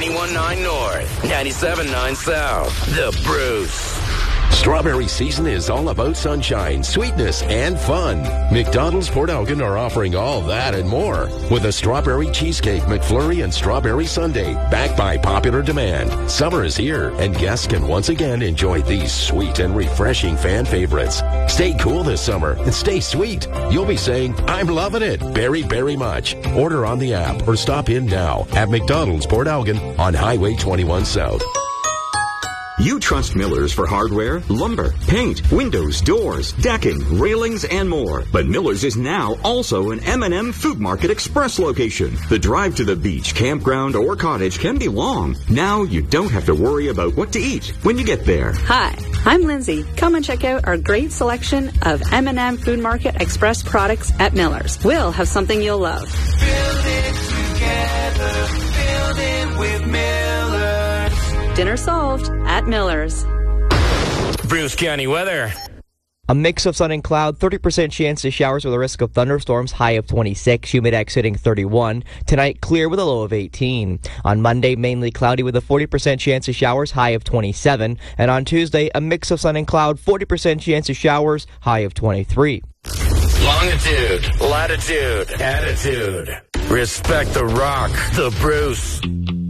91.9 North, 97.9 South. The Bruce. Strawberry season is all about sunshine, sweetness, and fun. McDonald's Port Elgin are offering all that and more with a strawberry cheesecake, McFlurry, and strawberry sundae backed by popular demand. Summer is here, and guests can once again enjoy these sweet and refreshing fan favorites. Stay cool this summer and stay sweet. You'll be saying, I'm loving it very, very much. Order on the app or stop in now at McDonald's Port Elgin on Highway 21 South. You trust Miller's for hardware, lumber, paint, windows, doors, decking, railings, and more. But Miller's is now also an M&M Food Market Express location. The drive to the beach, campground, or cottage can be long. Now you don't have to worry about what to eat when you get there. Hi, I'm Lindsay. Come and check out our great selection of M&M Food Market Express products at Miller's. We'll have something you'll love. Build it together. Build it with Miller's. Dinner solved at Miller's. Bruce County weather. A mix of sun and cloud, 30% chance of showers with a risk of thunderstorms, high of 26, humidex hitting 31. Tonight, clear with a low of 18. On Monday, mainly cloudy with a 40% chance of showers, high of 27. And on Tuesday, a mix of sun and cloud, 40% chance of showers, high of 23. Longitude, latitude, attitude. Respect the rock, the Bruce.